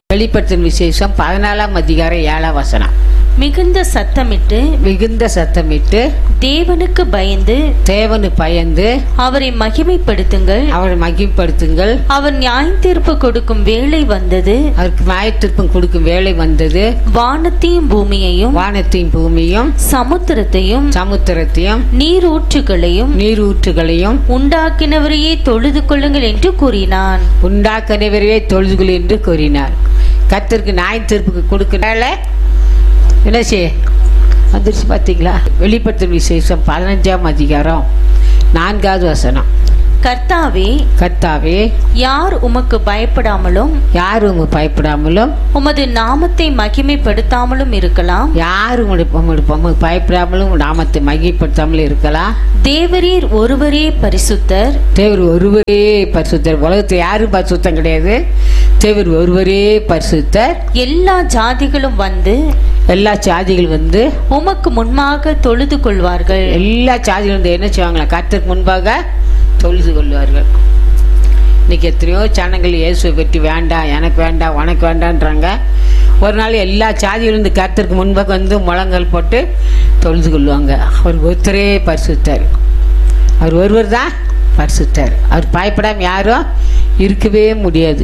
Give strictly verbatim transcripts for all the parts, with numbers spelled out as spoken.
வெளிப்படுத்தின விசேஷம் பதினாலாம் அதிகாரம் ஏழாம் வசனம். மிகுந்த சத்தமிட்டு மிகுந்த சத்தமிட்டு தேவனுக்கு பயந்து தேவனு பயந்து அவரை மகிமைப்படுத்துங்கள், அவரை மகிமைப்படுத்துங்கள். அவர் நியாயத்தீர்ப்பு கொடுக்கும் வேளை வந்தது. அவருக்கு நியாயத்தீர்ப்பு கொடுக்கும் வேளை வந்தது. வானத்தையும் பூமியையும் வானத்தையும் பூமியும் சமுத்திரத்தையும் சமுத்திரத்தையும் நீரூற்றுகளையும் நீரூற்றுகளையும் உண்டாக்கினவரையே தொழுது கொள்ளுங்கள் என்று கூறினான். உண்டாக்கினவரையே தொழுதுகள் என்று கூறினார். கர்த்தருக்கு நியாயத்தீர்ப்புக்கு கொடுக்கனால என்ன செய்ய வந்துருச்சு பார்த்தீங்களா? வெளிப்படுத்தும் விசேஷம் பதினஞ்சாம் அதிகாரம் நான்காவது வசனம். கர்த்தாவே கர்த்தாவே யார் உமக்கு பயப்படாமலும் யார் உங்க பயப்படாமலும் உமது நாமத்தை மகிமைப்படுத்தாமலும் இருக்கலாம்? யார் உங்களுக்கு பயப்படாமலும் நாமத்தை மகிமைப்படுத்தாமலும் இருக்கலாம்? தேவரீர் ஒருவரே பரிசுத்தர். தேவர் ஒருவரே பரிசுத்தர். உலகத்தில் யாரும் பரிசுத்தம் கிடையாது. தேவர் ஒருவரே பரிசுத்தர். எல்லா ஜாதிகளும் வந்து எல்லா சாதிகள் வந்து உமக்கு முன்பாக தொழுது கொள்வார்கள். எல்லா சாதிகளும் வந்து என்ன செய்வாங்களா? கர்த்தருக்கு முன்பாக தொழுது கொள்வார்கள். இன்னைக்கு எத்தனையோ சேனங்கள் இயேசுவை பற்றி வேண்டாம், எனக்கு வேண்டாம், உனக்கு வேண்டான்றாங்க. ஒரு நாள் எல்லா சாதிகளும் இந்த கர்த்தருக்கு முன்பாக வந்து முழங்கல் போட்டு தொழுது கொள்வாங்க. அவர் ஒருத்தரே பரிசுத்தர். அவர் ஒருவர் தான் பரிசுத்தர். அவர் பயப்படாமல் யாரும் இருக்கவே முடியாது.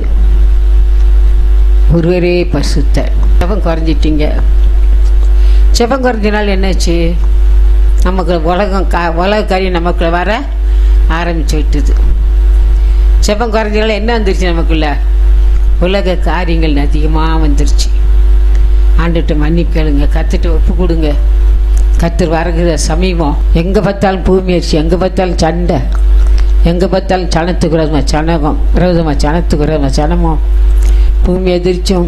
ஒருவரே பரிசுத்தர். செபம் குறைஞ்சிட்டீங்க. செபம் குறைஞ்சினால் என்னாச்சு? நமக்கு உலகம் க உலக காரியம் நமக்குள்ள வர ஆரம்பிச்சு விட்டுது. செபம் குறைஞ்சனால என்ன வந்துருச்சு? நமக்குள்ள உலக காரியங்கள் அதிகமாக வந்துருச்சு. ஆண்டுகிட்ட மன்னிப்பு கேளுங்க, கத்துட்டு ஒப்பு கொடுங்க. கத்தர் வரகிற சமீபம். எங்கே பார்த்தாலும் பூமியரிசி, எங்கே பார்த்தாலும் சண்டை, எங்கே பார்த்தாலும் சனத்துக்கு விரோதமாக சனகம், விரோதமாக சனத்துக்கு விரோதமாக சனமும், பூமி எதிர்ச்சும்,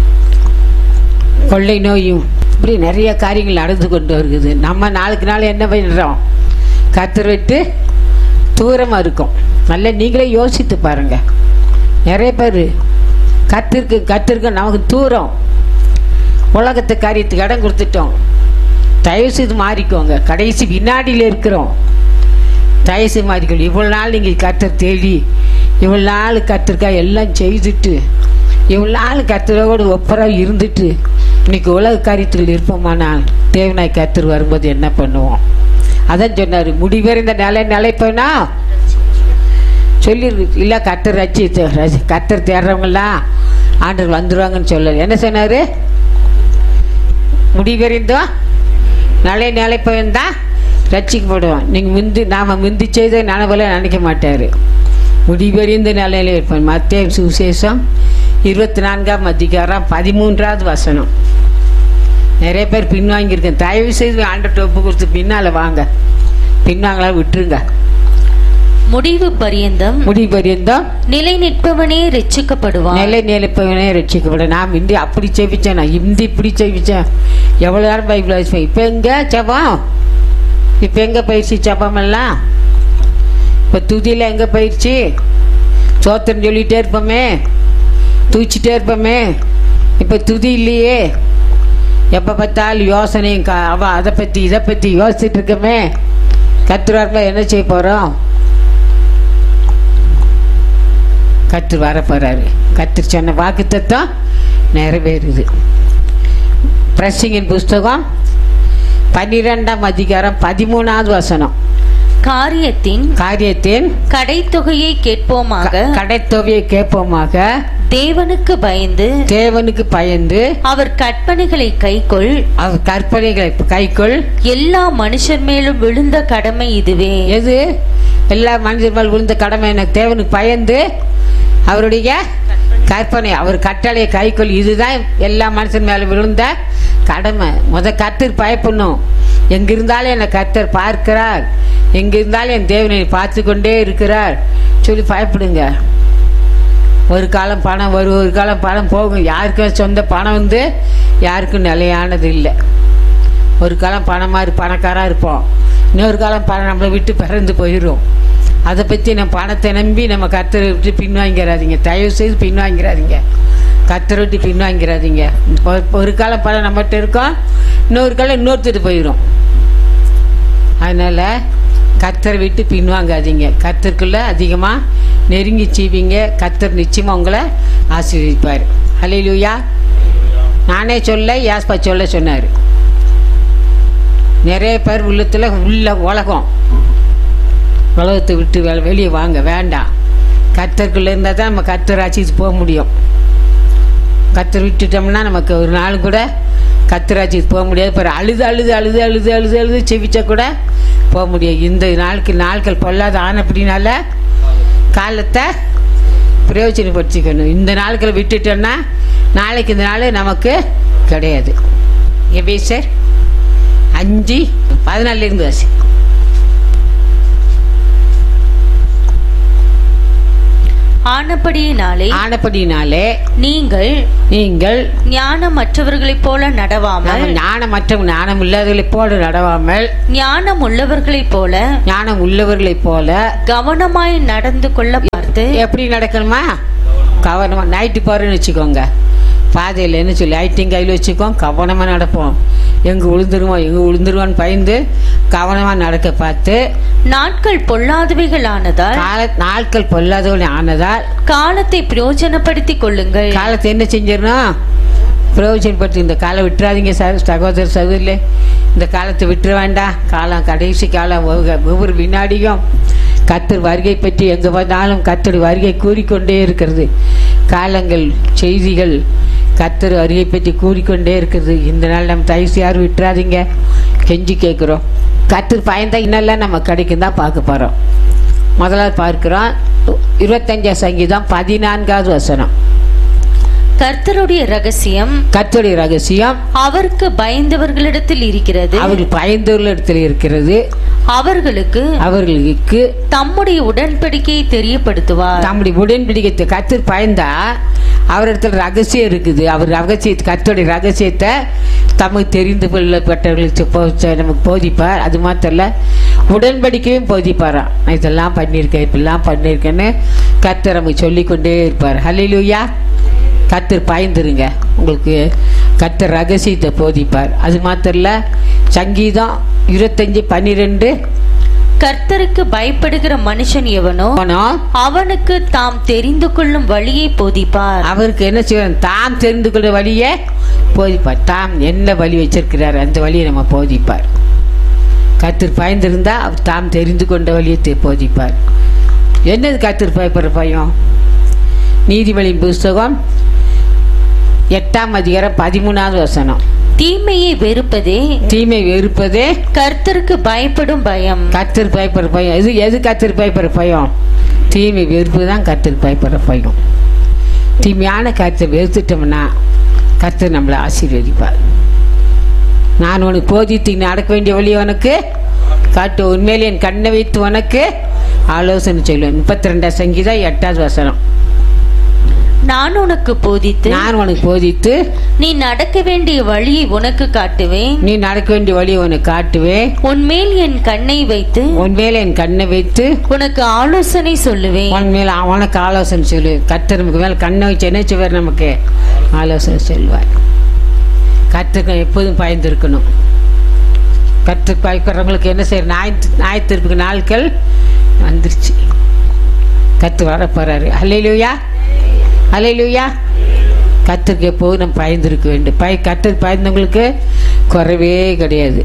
கொள்ளை நோயும், இப்படி நிறைய காரியங்கள் நடந்து கொண்டு வருகிறது. நம்ம நாளுக்கு நாள் என்ன பண்ணுறோம்? கத்தர் விட்டு தூரமாக இருக்கும். நல்லா நீங்களே யோசித்து பாருங்க. நிறைய பேர் கத்திருக்கு கத்திருக்க நமக்கு தூரம். உலகத்து காரியத்துக்கு இடம் கொடுத்துட்டோம். தயவு செய்து மாறிக்கோங்க. கடைசி வினாடியில் இருக்கிறோம். தயவு செய்து மாறிக்கோங்க. இவ்வளோ நாள் நீங்கள் கத்தர் தேடி, இவ்வளோ நாள் கத்திருக்கா எல்லாம் செய்துட்டு, இவ்வளோ நாள் கத்தரோடு ஒப்பராக இருந்துட்டு இன்னைக்கு உலக காரியத்தில் இருப்போமானால் தேவனாய் கத்தர் வரும்போது என்ன பண்ணுவோம்? அதான் சொன்னார், முடிவறிந்த நிலை நிலைப்போனா சொல்லி இல்லை. கத்தர் ரச்சி கத்தர் தேடுறவங்களாம் ஆண்டவர் வந்துடுவாங்கன்னு சொல்லல. என்ன சொன்னார்? முடிவறிந்தோம் நிலை நிலைப்பவன் தான் ரட்சிக்கப்படுவான். நீங்கள் முந்தி நாம் முந்தி செய்த நனவில் நினைக்க மாட்டார். முடிவறிந்த நிலையில இருப்பான். மத்தேயு சுவிசேஷம் இருபத்தி நான்காம் அதிகாரம் பதிமூன்றாவது வசனம். நிறைய பேர் பின்வாங்கியிருக்கேன். தயவு செய்து ஆண்டவர்ட்ட ஒப்பு கொடுத்து பின்னால் வாங்க. பின்வாங்களா விட்டுருங்க. முடிவு பரியந்தம் முடிவு பரியந்தம் நிலை நிற்பவனே ரட்சிக்கப்படுவான். நிலை நிலைப்பவனே ரட்சிக்கப்பட. நான் இந்தி அப்படி செவிச்சேன், நான் இந்தி இப்படி செவிச்சேன், எவ்வளோ நேரம் பைபிள் வாசிப்பேன். இப்போ எங்கே ஜபம்? இப்போ எங்கே பயிற்சி ஜபம் எல்லாம்? இப்போ துதியில் எங்கே பயிற்சி? சோத்திரம் சொல்லிகிட்டே இருப்போமே, தூச்சிட்டே இருப்போமே. இப்போ துதி இல்லையே. எப்போ பார்த்தாலும் யோசனையும் அவ அதை பற்றி இதை பற்றி யோசிச்சுட்டு இருக்கமே. கர்த்தர் என்ன செய்ய போகிறோம்? கர்த்தர் வர போகிறாரு. கர்த்தர் சொன்ன வாக்குத்தத்தம் நிறைவேறுது. பிரசங்கின் புஸ்தகம் பன்னிரெண்டாம் அதிகாரம் பதிமூணாவது வசனம். காரியத்தின் காரியத்தின் கடைத்தொகையை கேட்போமாக கடைத்தொகையை கேட்போமாக தேவனுக்கு பயந்து தேவனுக்கு பயந்து அவர் கற்பனைகளை கைக்கொள் அவர் கற்பனைகளை கைக்கொள் எல்லா மனுஷர் மேலும் விழுந்த கடமை இதுவே. எது? எல்லா மனுஷர் மேல் விழுந்த கடமை எனக்கு தேவனுக்கு பயந்து அவருடைய கற்பனை, அவர் கட்டளையை கைக்கொள். இதுதான் எல்லா மனுஷன் மேலும் விழுந்த கடமை. முத கர்த்தர் பயப்படணும். எங்கிருந்தாலும் என்னை கர்த்தர் பார்க்கிறார், எங்கிருந்தாலும் என் தேவனை பார்த்து கொண்டே இருக்கிறார் சொல்லி பயப்படுங்க. ஒரு காலம் பணம் வரும், ஒரு காலம் பணம் போகும். யாருக்கும் சொந்த பணம் வந்து யாருக்கும் நிலையானது இல்லை. ஒரு காலம் பணமாக பணக்காராக இருப்போம், இன்னொரு காலம் பணம் நம்மளை விட்டு பிறந்து போயிடும். அதை பற்றி நம்ம பணத்தை நம்பி நம்ம கர்த்தரை விட்டு பின்வாங்கிறாதீங்க. தயவு செய்து பின்வாங்கிறாதீங்க. கர்த்தரை விட்டு பின்வாங்கிறாதீங்க. ஒரு காலம் பணம் நம்மகிட்ட இருக்கோம், இன்னொரு காலம் இன்னொருத்தட்டு போயிடும். அதனால் கர்த்தரை விட்டு பின்வாங்காதீங்க. கர்த்தருக்குள்ளே அதிகமாக நெருங்கி செய்வீங்க. கர்த்தர் நிச்சயமாக உங்களை ஆசீர்வதிப்பார். ஹல்லேலூயா. நானே சொல்ல யாஸ்பா சொல்ல சொன்னார். நிறைய பேர் உள்ளத்தில் உள்ள உலகம் உலகத்தை விட்டு வெ வெளியே வாங்க வேண்டாம். கர்த்தருக்குள்ளே இருந்தால் தான் நம்ம கர்த்தர் ராஜ்யத்துக்கு போக முடியும். கர்த்தர் விட்டுட்டோம்னா நமக்கு ஒரு நாள் கூட கர்த்தர் ராஜ்யத்துக்கு போக முடியாது. பிற அழுது அழுது அழுது அழுது அழுது அழுது செவிச்சா கூட போக முடியாது. இந்த நாளுக்கு நாட்கள் பொல்லாத ஆனப்படினால காலத்தை பிரயோஜனப்படுத்திக்கணும். இந்த நாட்களை விட்டுட்டோன்னா நாளைக்கு இந்த நாள் நமக்கு கிடையாது. எபேசியர் அஞ்சு பதினாலுல இருந்து வாசி. ஆனபடியினாலே ஆனபடியினாலே நீங்கள் நீங்கள் ஞானமற்றவர்களைப் போல நடவாமல், ஞானமற்ற ஞானம் இல்லாதவர்களைப் போல நடவாமல், ஞானம் உள்ளவர்களைப் போல ஞானம் உள்ளவர்களைப் போல கவனமாய் நடந்து கொள்ள பார்த்து. எப்படி நடக்கணுமா? கவனமா. நைட்டு போறேன்னு வச்சுக்கோங்க, பாதையில் என்ன சொல்லி லைட்டிங் கையில் வச்சுக்கோம், கவனமாக நடப்போம். எங்கே விழுந்துருவோம் எங்கே விழுந்துருவோன்னு பயந்து கவனமாக நடக்க பார்த்து. நாட்கள் பொல்லாதவைகள் ஆனதால் கால நாட்கள் பொல்லாதவர்கள் ஆனதால் காலத்தை பிரயோஜனப்படுத்திக் கொள்ளுங்கள். காலத்தை என்ன செஞ்சிடணும்? பிரயோஜனப்படுத்தி. இந்த காலம் விட்டுறாதீங்க சார், சகோதர சகோதரிலே. இந்த காலத்தை விட்டுற வேண்டாம். காலம் கடைசி காலம். ஒவ்வொரு வினாடியும் கர்த்தர் வருகை பற்றி எங்கே பார்த்தாலும் கர்த்தர் வருகை கூறிக்கொண்டே இருக்கிறது. காலங்கள் செய்திகள் கர்த்தர் வருகை பற்றி கூறிக்கொண்டே இருக்கிறது. இந்த நாள் நம்ம தயவுசு யாரும் விட்டுறாதீங்க, கெஞ்சி கேட்குறோம். கர்த்தர் பயந்தா இன்னெல்லாம் நம்ம கிடைக்கும் தான் பார்க்க போகிறோம். முதலாவது பார்க்கிறோம் இருபத்தஞ்சாம் சங்கீதம் பதினான்காவது வசனம். கர்த்தருடைய ரகசியம் கர்த்தருடைய ரகசியம் அவருக்கு பயந்தவர்களிடத்தில் இருக்கிறது. அவர்கள் பயந்தவர்களிடத்தில் இருக்கிறது. அவர்களுக்கு அவர்களுக்கு தம்முடைய உடன்படிக்கையை தெரியப்படுத்துவார். தம்முடைய உடன்படிக்கை. கர்த்தர் பயந்தா அவரிடத்துல ரகசியம் இருக்குது. அவர் ரகசியத்தை கர்த்தருடைய ரகசியத்தை தமக்கு தெரிந்து கொள்ளப்பட்டவர்களுக்கு நமக்கு போதிப்பார். அது மாத்திரம் இல்லை, உடன்படிக்கையும் போதிப்பாராம். நான் இதெல்லாம் பண்ணியிருக்கேன் இப்படிலாம் பண்ணியிருக்கேன்னு கர்த்தர் நமக்கு சொல்லிக்கொண்டே இருப்பார். ஹல்லேலூயா. கர்த்தர் பயந்துருங்க, உங்களுக்கு கர்த்தர் ரகசியத்தை போதிப்பார். அது மாத்திரம் இல்லை, சங்கீதம் இருபத்தஞ்சு பன்னிரெண்டு. கர்த்தருக்கு பயப்படுகிற மனுஷன் எவனோ அவனுக்கு தாம் தெரிந்து கொள்ளும் வழியை போதிப்பார். அவருக்கு என்ன செய்வார்? தாம் தெரிந்து கொள்ள வழியை போதிப்பார். தாம் என்ன வழி வச்சிருக்கிறார் அந்த வழியை நம்ம போதிப்பார். கர்த்தர் பயந்திருந்தா அவர் தாம் தெரிந்து கொண்ட வழியை போதிப்பார். என்னது கர்த்தர் பயப்படுற பயம்? நீதிமொழியின் புஸ்தகம் எட்டாம் அதிகாரம் பதிமூணாவது வசனம். தீமையை வெறுப்பதே தீமை வெறுப்பதே கர்த்தருக்கு பயப்படும் பயம். கர்த்தர் பயப்படுற பயம். எது எது கர்த்தர் பயப்படுற பயம்? தீமை வெறுப்பு தான் கர்த்தர் பயப்படுற பயம். தீமையான கர்த்தர் வெறுத்துட்டோம்னா கர்த்தர் நம்மளை ஆசீர்வதிப்பார். நான் உனக்கு போதித்து நடக்க வேண்டிய வழி உனக்கு காட்டு, உண்மையிலே என் கண்ணை வைத்து உனக்கு ஆலோசனை சொல்லுவேன். முப்பத்தி ரெண்டாம் சங்கீதம் எட்டாவது வசனம். நான் உனக்கு போதித்து நான் உனக்கு போதித்து நீ நடக்க வேண்டிய வழியை உனக்கு காட்டுவேன். நீ நடக்க வேண்டிய வழியை உனக்கு காட்டுவேன். உன்மேல் என் கண்ணை வைத்து உன்மேல என் கண்ணை வைத்து உனக்கு ஆலோசனை சொல்லுவேன். உன்மேல உனக்கு ஆலோசனை சொல்லு. கர்த்தர் நமக்கு மேல கண்ணை வச்சு என்ன செய்வார்? நமக்கு ஆலோசனை சொல்வார். கர்த்தருக்கு எப்போதும் பயந்து இருக்கணும். கர்த்தருக்கு பயப்படுறவங்களுக்கு என்ன செய்ய? நாய் நாயத்திற்கு நாட்கள் வந்துருச்சு. கர்த்தர் வர போறாரு. ஹல்லேலூயா, ஹல்லேலூயா. கர்த்தருக்கு எப்போதும் நம்ம பயந்துருக்க வேண்டும். பய கர்த்தருக்கு பயந்தவங்களுக்கு குறைவே கிடையாது.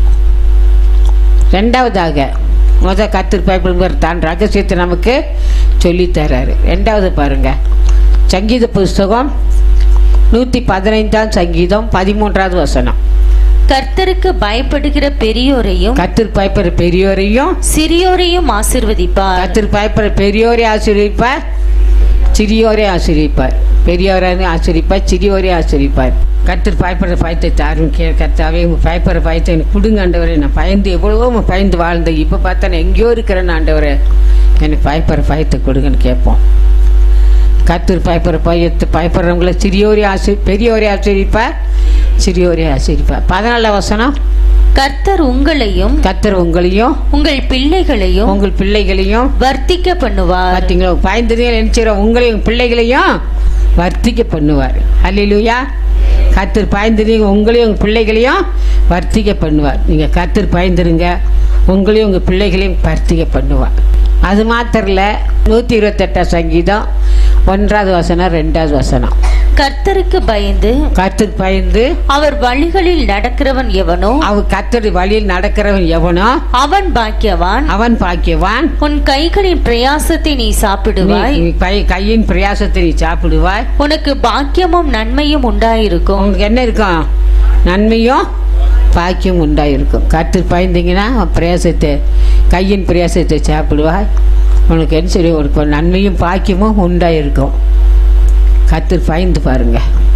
ரெண்டாவதாக முதல் கர்த்தருக்கு பயப்படுவார், தான் ரகசியத்தை நமக்கு சொல்லித்தராரு. ரெண்டாவது பாருங்க, சங்கீத புஸ்தகம் நூற்றி பதினைந்தாம் சங்கீதம் பதிமூன்றாவது வசனம். கர்த்தருக்கு பயப்படுகிற பெரியோரையும் கர்த்தருக்கு பயப்படுற பெரியோரையும் சிறியோரையும் ஆசீர்வதிப்பார். கர்த்தருக்கு பயப்படுற பெரியோரை ஆசீர்வதிப்பார், சிறியோரை ஆசீர்வதிப்பார். பெரியோரை ஆசீர்வதிப்பார், சிறியோரை ஆசீர்வதிப்பார். கர்த்தருக்கு பயப்படுற பயத்தை தாரும் கர்த்தாவே, பயப்படுற பயத்தை எனக்கு கொடுங்க ஆண்டவரே. நான் பயந்து எவ்வளவோ பயந்து வாழ்ந்தேன், இப்போ பார்த்தா நான் எங்கேயோ இருக்கிறேன்னு ஆண்டவரே, எனக்கு பயப்படுற பயத்தை கொடுங்கன்னு கேட்போம். கர்த்தருக்கு பயப்படுற பயத்தை பயப்படுறவங்களை சிறியோரை ஆசி பெரியோரை ஆசீர்வதிப்பார், சிறியோரை ஆசீர்வதிப்பார். பதினாலாம் வசனம். கர்த்தர் உங்களையும் கர்த்தர் உங்களையும் உங்கள் பிள்ளைகளையும் உங்கள் பிள்ளைகளையும் வர்த்திக்க பண்ணுவார். பார்த்தீங்களா? பயந்ததையும் நினைச்சிடும் உங்களையும் பிள்ளைகளையும் வர்த்திக்க பண்ணுவார். அல்லேலூயா. கர்த்தர் பயந்ததையும் உங்களையும் உங்கள் பிள்ளைகளையும் வர்த்திக்க பண்ணுவார். நீங்கள் கர்த்தர் பயந்துருங்க, உங்களையும் உங்கள் பிள்ளைகளையும் வர்த்திக்க பண்ணுவார். அது மாத்திரல, நூற்றி இருபத்தெட்டாம் சங்கீதம் ஒன்றாவது வசனம் ரெண்டாவது வசனம். கர்த்தருக்கு பயந்து கர்த்தருக்கு பயந்து அவர் வழிகளில் நடக்கிறவன் எவனோ அவன் கர்த்தர் வழியில் நடக்கிறவன் எவனோ அவன் பாக்கியவான். அவன் பாக்கியவான். உன் கைகளின் பிரயாசத்தை நீ சாப்பிடுவாய். நீ கை- கையின் பிரயாசத்தை நீ சாப்பிடுவாய். உனக்கு பாக்கியமும் நன்மையும் உண்டாயிருக்கும். உங்களுக்கு என்ன இருக்கும்? நன்மையும் பாக்கியம் உண்டாயிருக்கும். கர்த்தர் பயந்தீங்கன்னா அவன் பிரயாசத்தை கையின் பிரயாசத்தை சாப்பிடுவாய். உனக்கு என்ன சொல்லி ஒரு நன்மையும் பாக்கியமும் உண்டாயிருக்கும். கர்த்தர் பயந்து பாருங்க.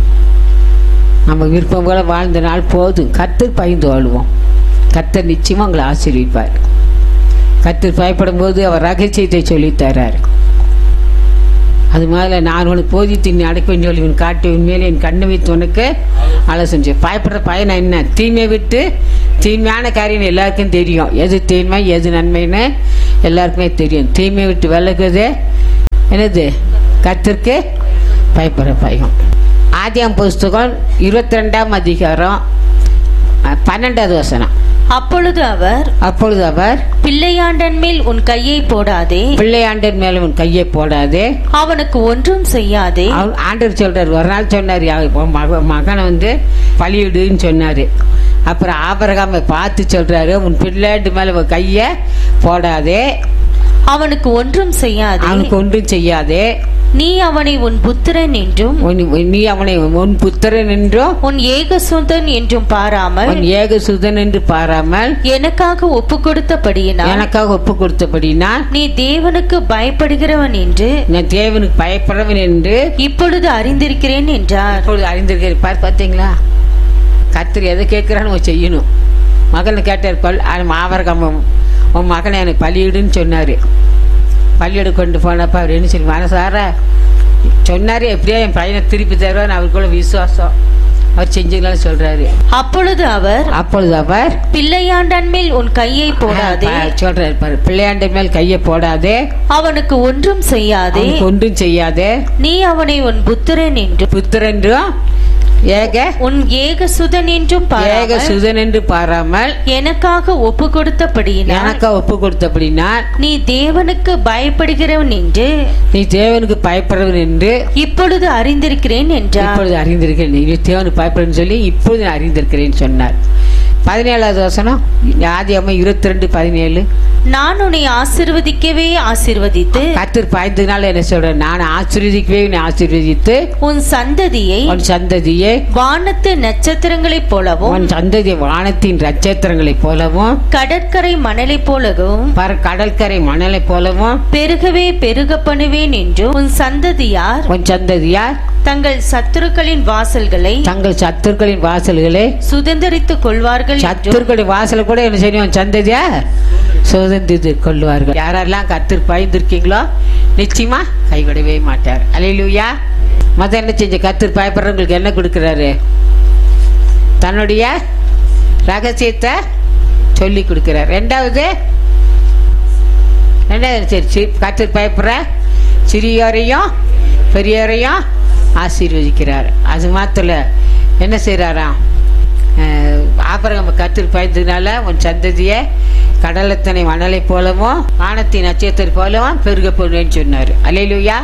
நம்ம விருப்பம் போல வாழ்ந்த நாள் போதும். கர்த்தர் பயந்து வாழுவோம். கர்த்தர் நிச்சயமாக உங்களை ஆசீர்வதிப்பார். கர்த்தர் பயப்படும் போது அவர் ரகசியத்தை சொல்லித் தர்றார். அது மாதிரி நான் உனக்கு போதித்து நீ அடைப்பேன் சொல்லி உன் காட்டி உண்மையிலே என் கண்ணை வைத்து உனக்கு ஆலோசனை. பயப்படுற பயன் என்ன? தீமையை விட்டு தீமையான காரியம் எல்லாருக்கும் தெரியும். எது தீமை எது நன்மைன்னு எல்லாருக்குமே தெரியும். தீமையை விட்டு விலகுது என்னது? கர்த்தருக்கு பயப்படுற பயம். ஆதியாம் புஸ்தகம் இருபத்தி ரெண்டாம் அதிகாரம் பன்னெண்டாவது வசனம். அப்பொழுது அவர் அப்பொழுது அவர் பிள்ளையாண்டன் மேல் உன் கையை போடாதே, பிள்ளையாண்டன் மேல உன் கையை போடாதே, அவனுக்கு ஒன்றும் செய்யாதே. அவர் ஆண்டவர் சொல்றாரு. ஒரு நாள் சொன்னார், மக மகனை வந்து பலியிடுன்னு சொன்னாரு. அப்புறம் ஆபிரகாமை பார்த்து சொல்றாரு, உன் பிள்ளையாண்டு மேல உன் கையை போடாதே, அவனுக்கு ஒன்றும் செய்யாதே, அவனுக்கு ஒன்றும் செய்யாதே. நீ அவனை உன் புத்திரன் என்றும் உன்- நீ அவனை உன் புத்திரன் என்றும் உன் ஏகசுதன் என்றும் பாராமல் உன் ஏக சுதன் என்று பாராமல் எனக்காக ஒப்பு கொடுத்தபடியினால் எனக்காக ஒப்பு கொடுத்தபடினா நீ தேவனுக்கு பயப்படுகிறவன் என்று நான் தேவனுக்கு பயப்படுறவன் என்று இப்பொழுது அறிந்திருக்கிறேன் என்றார். இப்பொழுது அறிந்திருக்கிறேன். பார் பார்த்தீங்களா? கர்த்தர் எதை கேட்குறான்னு செய்யணும். மகனை கேட்டார், பல் ஆவரகம் உன் மகனை எனக்கு பலியிடுன்னு சொன்னார். பள்ளியோடு கொண்டு போனப்ப அவர் என்ன சொல்லி மனசார சொன்னார், எப்படியோ என் பையனை திருப்பி தருவான்னு அவருக்குள்ள விசுவாசம். அவர் செஞ்சுக்கலாம்னு சொல்றாரு. அப்பொழுது அவர் அப்பொழுது அவர் பிள்ளையாண்டன் மேல் உன் கையை போடாதே, சொல்றாரு பாரு, பிள்ளையாண்ட மேல் கையை போடாதே, அவனுக்கு ஒன்றும் செய்யாதே, அவனுக்கு ஒன்றும் செய்யாதே, நீ அவனை உன் புத்திரன் என்றும் புத்திரன்றும் ஏக உன் ஏகசுதன் என்றும் ஏக பாராமல் சுதன் என்று பாராமல் எனக்காக ஒப்பு கொடுத்தபடியினால் எனக்கா ஒப்பு கொடுத்தபடினா நீ தேவனுக்கு பயப்படுகிறவன் என்று நீ தேவனுக்கு பயப்படுறவன் என்று இப்பொழுது அறிந்திருக்கிறேன் என்றார். இப்பொழுது அறிந்திருக்கிறேன். நீ தேவனுக்கு பயப்படுன்னு சொல்லி இப்பொழுது நான் அறிந்திருக்கிறேன்னு சொன்னார். பதினேழாவது வசனம் ஆதியாகமம் இருபத்தி ரெண்டு பதினேழு. நான் உன்னை ஆசீர்வதிக்கவே ஆசீர்வதித்து கர்த்தர் பாய்ந்ததுனால என்ன சொல்றேன்? நான் ஆசீர்வதிக்கவே உன்னை ஆசீர்வதித்து உன் சந்ததியை உன் சந்ததியை வானத்து நட்சத்திரங்களைப் போலவும் உன் சந்ததியை வானத்தின் நட்சத்திரங்களைப் போலவும் கடற்கரை மணலைப் போலவும் பர கடற்கரை மணலைப் போலவும் பெருகவே பெருக பண்ணுவேன் என்றும் உன் சந்ததியார் உன் சந்ததியார் தங்கள் சத்துருக்களின் வாசல்களை தங்கள் சத்துருக்களின் வாசல்களை சுதந்திரித்துக் கொள்வார்கள் என்றும் சத்துருக்களின் வாசலை கூட என்ன செய்யும்? சந்ததியா சுதந்திரித்து கொள்வார்கள். யாரெல்லாம் கர்த்தர் பயந்துருக்கீங்களோ நிச்சயமா கைவிடவே மாட்டார். அல்லேலூயா. மத என்ன செஞ்ச கர்த்தர் பயப்படுறவங்களுக்கு என்ன கொடுக்கிறாரு? தன்னுடைய ரகசியத்தை சொல்லி கொடுக்கிறார். ரெண்டாவது ரெண்டாவது சரி கர்த்தர் பயப்படுற சிறியோரையும் பெரியோரையும் ஆசீர்வதிக்கிறார். அது மாத்திர என்ன செய்யறாராம்? ஆபிரகாம் கர்த்தர் பயந்ததுனால உன் சந்ததியை கடலத்தனை மணலை போலவும் வானத்தின் நட்சத்திர போலவும் பெருக போடுவேன்னு சொன்னார். அல்லேலூயா.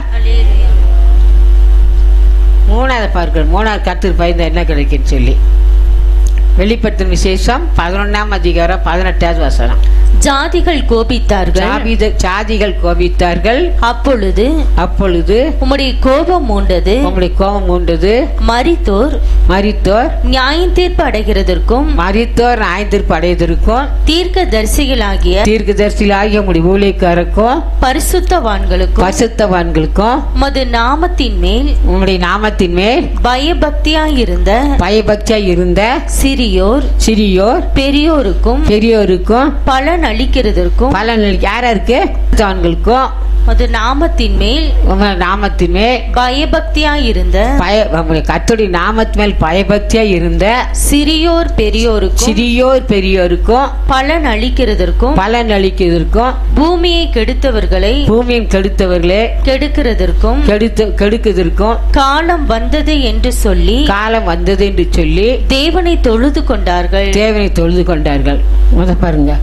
மூணாவது பார்க்கிறோம். மூணாவது கர்த்தர் பயந்த என்ன கிடைக்குன்னு சொல்லி வெளிப்படுத்தும் விசேஷம் பதினொன்னாம் அதிகாரம் பதினெட்டாவது வசனம். ஜாதிகள் கோபித்தார்கள், ஜாதிகள் ஜாதிகள் கோபித்தார்கள். அப்பொழுது அப்பொழுது உம்முடைய கோபம் மூண்டது, உம்முடைய கோபம் மூண்டது. மரித்தோர் மரித்தோர் நியாயம் தீர்ப்பு அடைகிறதற்கும் மரித்தோர் ஆய்ந்திருப்பு அடைவதற்கும் தீர்க்க தரிசிகளாகிய தீர்க்கதரிசிகளாகிய உம்முடைய ஊழியக்காரருக்கும் பரிசுத்தவான்களுக்கும் பரிசுத்தவான்களுக்கும் உமது நாமத்தின் மேல் உம்முடைய நாமத்தின் மேல் பயபக்தியாயிருந்த பயபக்தியாய் இருந்த சிறியோர் சிறியோர் பெரியோருக்கும் பெரியோருக்கும் பலன் அளிக்கிறதற்கும் பலன் யாருக்கு? அவங்களுக்கும் உமது நாமத்தின் மேல் உம்முடைய நாமத்தின் மேல் பயபக்தியாயிருந்த பய உம்முடைய கர்த்தருடைய நாமத்தின் மேல் பயபக்தியாய் இருந்த சிறியோர் பெரியோருக்கும் சிறியோர் பெரியோருக்கும் பலன் அளிக்கிறதற்கும் பலன் அளிக்கிறதற்கும் பூமியை கெடுத்தவர்களை பூமியின் கெடுத்தவர்களே கெடுக்கிறதற்கும் கெடுத்து கெடுக்கிறதற்கும் காலம் வந்தது என்று சொல்லி காலம் வந்தது என்று சொல்லி தேவனை தொழுது கொண்டார்கள். தேவனை தொழுது கொண்டார்கள். முத பாருங்க,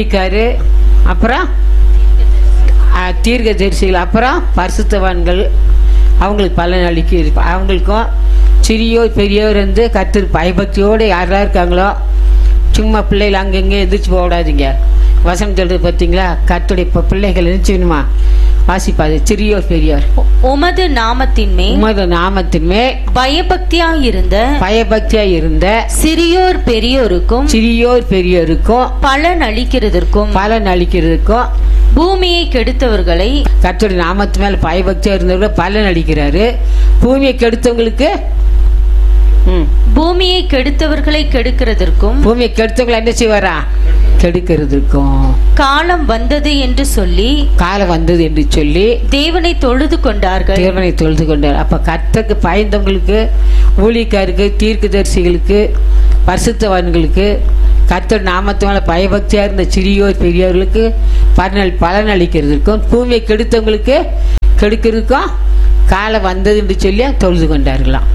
ஊழியக்காரு, அப்புறம் தீர்க்க தரிசிகள், அப்புறம் பரிசுத்தவான்கள், அவங்களுக்கு பலன் அளிக்க அவங்களுக்கும் சிறியோர் பெரியோர் வந்து கர்த்தர் பயபக்தியோடு யாரெல்லாம் இருக்காங்களோ சும்மா பிள்ளைகள் அங்கங்கே எந்திரிச்சு போடாதீங்க. வசனம் சொல்றது பார்த்தீங்களா? கர்த்தருடைய இப்போ பிள்ளைகள் நினைச்சுணுமா வாசிப்பாது. சிறியோர் பெரியோர் உமது நாமத்தின் மேல் உமது நாமத்தின் மேல் பயபக்தியா இருந்த பயபக்தியா இருந்த சிறியோர் பெரியோருக்கும் சிறியோர் பெரியோருக்கும் பலன் அளிக்கிறதற்கும் பலன் அளிக்கிறதுக்கும் பூமியை கெடுத்தவர்களை கர்த்தருடைய நாமத்து மேல பயபக்தியா இருந்தவங்க பலன் அளிக்கிறாரு. பூமியை கெடுத்தவங்களுக்கு ம் பூமியை கெடுத்தவர்களை கெடுக்கிறதற்கும் பூமியை கெடுத்தவங்களை என்ன செய்வாரா? கெடுக்கிறதுக்கும் காலம் வந்தது என்று சொல்லி காலம் வந்தது என்று சொல்லி தேவனை தொழுது கொண்டார்கள். தேவனை தொழுது கொண்டார். அப்ப கர்த்தருக்கு பயந்தவங்களுக்கு, ஊழியக்காருக்கு, தீர்க்கதரிசிகளுக்கு, பரிசுத்தவான்களுக்கு, கர்த்தர் நாமத்து மேல பயபக்தியா இருந்த சிறியோர் பெரியோர்களுக்கு பலன் பலன் அளிக்கிறதுக்கும் பூமியை கெடுத்தவங்களுக்கு கெடுக்கிறதுக்கும் காலம் வந்தது என்று சொல்லி தொழுது கொண்டார்களாம்.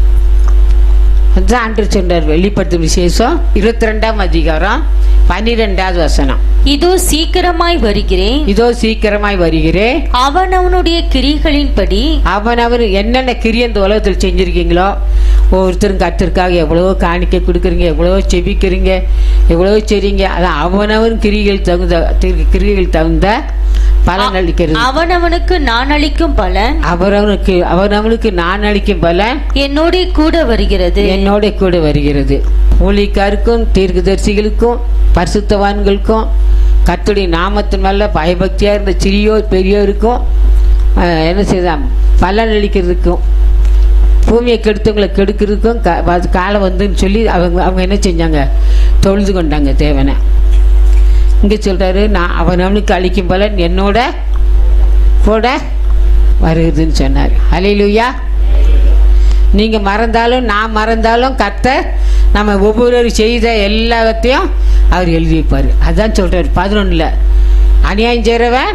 அதுதான் ஆண்டவர் சொன்னார். வெளிப்படுத்தும் விசேஷம் இருபத்தி ரெண்டாம் அதிகாரம் பன்னிரெண்டாவது வசனம். இதோ சீக்கிரமாய் வருகிறேன், இதோ சீக்கிரமாய் வருகிறேன், அவன் அவனுடைய கிரிகளின்படி அவன் அவன் என்னென்ன கிரியை இந்த உலகத்தில் செஞ்சிருக்கீங்களோ, ஒவ்வொருத்தரும் கர்த்தருக்காக எவ்வளவோ காணிக்கை கொடுக்குறீங்க, எவ்வளவோ செபிக்கிறீங்க, எவ்வளவோ செய்றீங்க, அதான் அவனவன் கிரிகள் தகுந்த கிரிகள் தகுந்த பலன் அளிக்கிறது. அவனவனுக்கு நான் அளிக்கும் பலன் அவரவனுக்கு அவனவனுக்கு நான் அளிக்கும் பலன் என்னோட கூட வருகிறது என்னோட கூட வருகிறது. ஊழியக்காருக்கும், தீர்க்கதரிசிகளுக்கும், பரிசுத்தவான்களுக்கும், கர்த்தருடைய நாமத்தின் மேல பயபக்தியா இருந்த சிறியோர் பெரியோருக்கும் என்ன செய்தான் பலன் அளிக்கிறதுக்கும் பூமியை கெடுத்தவங்களை கெடுக்கிறதுக்கும் காலம் வந்துன்னு சொல்லி அவங்க அவங்க என்ன செஞ்சாங்க? தொழுது கொண்டாங்க தேவனை. இங்கே சொல்றாரு, நான் அவன் அவனுக்கு அளிக்கும் பலன் என்னோட கூட வருதுன்னு சொன்னார். ஹல்லேலூயா. நீங்க மறந்தாலும் நான் மறந்தாலும் கர்த்தர் நம்ம ஒவ்வொரு செய்த எல்லாத்தையும் அவர் எழுதி வைப்பார். அதான் சொல்றாரு பதினொன்னுல அநியாயம் செய்கிறவன்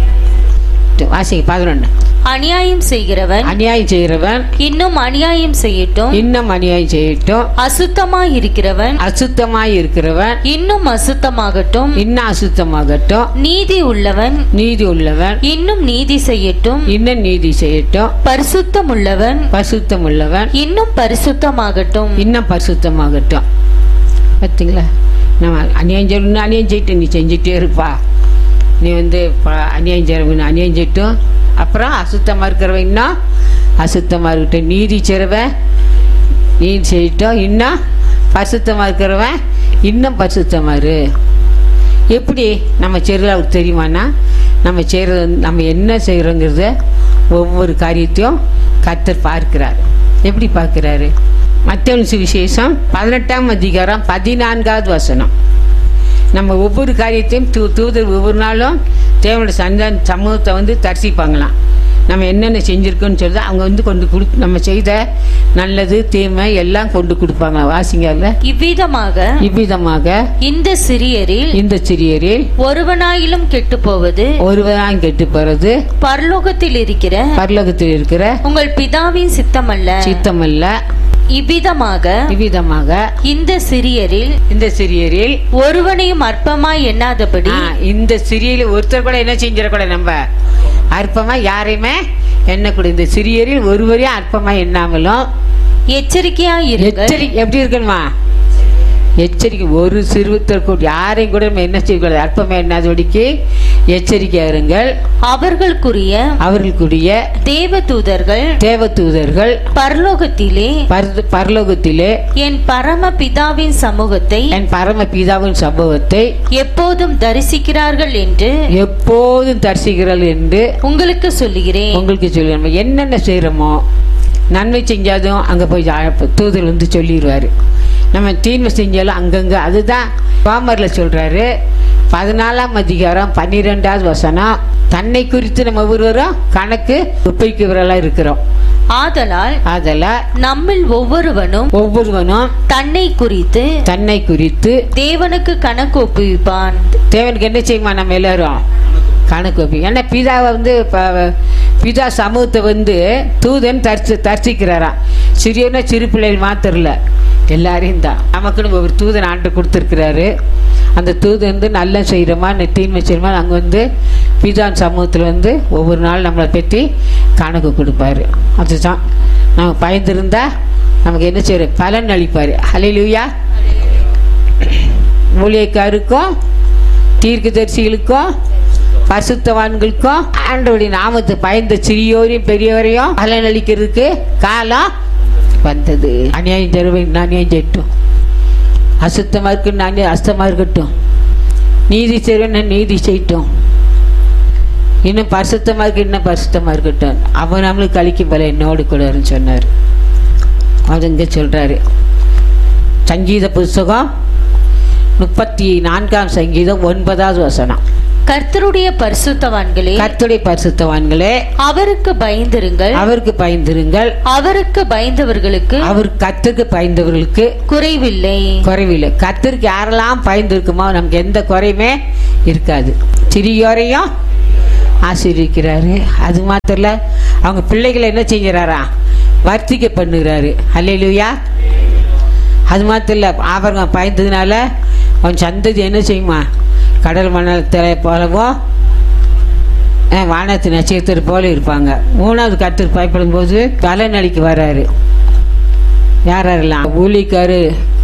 வாசிங்க பதினொன்னு. அநியாயம் செய்கிறவன் அநியாயம் செய்கிறவன் இன்னும் அநியாயம் செய்யட்டும், இன்னும் அநியாயம் செய்யட்டும். அசுத்தமாய் இருக்கிறவன் அசுத்தமாய் இருக்கிறவன் இன்னும் அசுத்தமாகட்டும், இன்னும் அசுத்தமாகட்டும். நீதி உள்ளவன் நீதி உள்ளவன் இன்னும் நீதி செய்யட்டும், இன்னும் நீதி செய்யட்டும். பரிசுத்தம் உள்ளவன் பரிசுத்தம் உள்ளவன் இன்னும் பரிசுத்தமாகட்டும். இன்னும் பரிசுத்தமாகட்டும். பார்த்தீங்களா? நம்ம அநியாயம் செய்யணும்னு அநியாயம் செய்யிட்டு நீ செஞ்சுட்டே இருப்பா. நீ வந்து அநியாயம் செய்யறவன் அநியாயம் செய்யட்டும், அப்புறம் அசுத்தமாக இருக்கிறவன் இன்னும் அசுத்தமாக இருக்கட்டும். நீதி செய்கிறவன் நீதி செய்யட்டும், இன்னும் பரிசுத்தமாக இருக்கிறவன் இன்னும் பரிசுத்தமாக இரு. எப்படி நம்ம செய்கிறது அவருக்கு தெரியுமானா, நம்ம செய்கிறது நம்ம என்ன செய்கிறோங்கிறத ஒவ்வொரு காரியத்தையும் கர்த்தர் பார்க்கிறார். எப்படி பார்க்கிறாரு? மத்தேயு சுவிசேஷம் பதினெட்டாம் அதிகாரம் பதினான்காவது வசனம். நம்ம ஒவ்வொரு காரியத்தையும் தூ தூதர் ஒவ்வொரு நாளும் தேவனுடைய சந்தான சமூகத்தை வந்து தரிசிப்பாங்களாம். நம்ம என்னென்ன செஞ்சுருக்கோன்னு சொல்லி அவங்க வந்து கொண்டு கொடு நம்ம செய்த நல்லது தீமை எல்லாம் கொண்டு கொடுப்பாங்க. வாசிங்க. இவ்விதமாக இவ்விதமாக இந்த சிறியரில் இந்த சிறியரில் ஒருவனாயிலும் கெட்டு போவது ஒருவனாய் கெட்டு போறது பரலோகத்தில் இருக்கிற பரலோகத்தில் இருக்கிற உங்கள் பிதாவின் சித்தமல்ல சித்தமல்ல. இவ்விதமாக இவ்விதமாக இந்த சிறியரில் இந்த சிறியரில் ஒருவனையும் அற்பமாய் எண்ணாதபடி இந்த சிறியரில் ஒருத்தர் கூட என்ன செஞ்சிடக்கூட நம்ம அற்பமா யாரையுமே எண்ணக்கூடாது. இந்த சிறியரில் ஒருவரையும் அற்பமா எண்ணாமலும் எச்சரிக்கையா எச்சரிக்கை எப்படி இருக்கணுமா? எச்சரிக்கை. ஒரு சிறுவத்தர் கூட யாரையும் கூட நம்ம என்ன செய்யக்கூடாது? அற்பமா எண்ணாதபடிக்கு எச்சரிக்கையா இருங்கள். அவர்களுக்குரிய அவர்களுக்குரிய தேவ தூதர்கள் தேவ தூதர்கள் பரலோகத்திலே பரலோகத்திலே என் பரம பிதாவின் சமூகத்தை என் பரம பிதாவின் சமூகத்தை எப்போதும் தரிசிக்கிறார்கள் என்று எப்போதும் தரிசிக்கிறார்கள் என்று உங்களுக்கு சொல்லுகிறேன். உங்களுக்கு சொல்லுங்க. என்னென்ன செய்யறோமோ நன்மை செஞ்சாதும் அங்க போய் தூதர் வந்து சொல்லிடுவாரு. நம்ம தீன்மை செஞ்சாலும் அங்கங்க. அதுதான் பாமர்ல சொல்றாரு பதினாலாம் அதிகாரம் பன்னிரெண்டாவது வசனம். தன்னை குறித்து நம்ம ஒவ்வொருவரும் கணக்கு ஒப்பிக்கிறவர்களா இருக்கிறோம். ஆதலால் ஆதலால் நம்மில் ஒவ்வொருவனும் ஒவ்வொருவனும் தன்னை குறித்து தன்னை குறித்து தேவனுக்கு கணக்கு ஒப்புவிப்பான். தேவனுக்கு என்ன செய்யுமா? நம்ம எல்லாரும் கணக்கு ஒப்பி. ஏன்னா பிதாவை வந்து பிதா சமூகத்தை வந்து தூதன் தரிசி தரிசிக்கிறாராம். சிறியனா சிறு பிள்ளைகள் மாத்திரல, எல்லாரையும் தான். நமக்குன்னு ஒரு தூதன் ஆண்டு கொடுத்துருக்கிறாரு. அந்த தூதன் வந்து நல்லா செய்கிறோமா தீன்மை செய்கிறோமா அங்கே வந்து பிதான் சமூகத்தில் வந்து ஒவ்வொரு நாள் நம்மளை பற்றி கணக்கு கொடுப்பாரு. அதுதான் நம்ம பயந்துருந்தா நமக்கு என்ன செய்யற பலன் அளிப்பார். ஹல்லேலூயா. ஊழியக்காருக்கும் தீர்க்கதரிசிகளுக்கும் பரிசுத்தவான்களுக்கும் ஆண்டவருடைய நாமத்தை பயந்த சிறியோரையும் பெரியவரையும் பலன் அளிக்கிறதுக்கு காலம் வந்தது. அநியாயம் தருவேன் அநியாயம் செய்யட்டும், அசுத்தமாக இருக்கு நான் அசுத்தமாக இருக்கட்டும், நீதி செய்வேன் நீதி செய்யட்டும், இன்னும் பரிசுத்தமாக இருக்கு இன்னும் பரிசுத்தமாக இருக்கட்டும், அவன் நம்மளுக்கு கழிக்கும் போல என்னோடு கூட சொன்னார். அது இங்கே சொல்றாரு. சங்கீத புஸ்தகம் முப்பத்தி நான்காம் சங்கீதம் ஒன்பதாவது வசனம். கர்த்தருடைய பரிசுத்தவான்களே கர்த்தருடைய பரிசுத்தவான்களே அவருக்கு பயந்திருங்கள் அவருக்கு பயந்திருங்கள் அவருக்கு பயந்தவர்களுக்கு அவர் கர்த்தருக்கு பயந்தவர்களுக்கு குறைவில்லை குறைவில்லை. கர்த்தருக்கு யாரெல்லாம் பயந்துருக்குமோ நமக்கு எந்த குறையுமே இருக்காது. சிறியோரையும் ஆசீர்வதிக்கிறாரு. அது மாத்திரம் இல்ல, அவங்க பிள்ளைகளை என்ன செய்கிறாரா வர்த்திக்க பண்ணுகிறாரு. ஹல்லேலூயா. அது மாத்திரம் இல்ல, அவங்க பயந்ததுனால அவன் சந்ததி என்ன செய்யுமா கடல் மணலை போலவோ வானத்து நட்சத்திரம் போல இருப்பாங்க. மூணாவது கர்த்தர் பயப்படும் போது பலன் அளிக்க வர்றாரு. யாரெல்லாம் ஊழிக்காரு